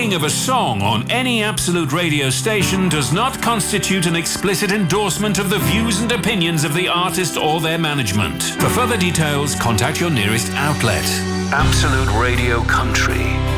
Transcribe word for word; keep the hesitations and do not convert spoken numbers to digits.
playing of a song on any Absolute radio station does not constitute an explicit endorsement of the views and opinions of the artist or their management. For further details, contact your nearest outlet. Absolute Radio Country.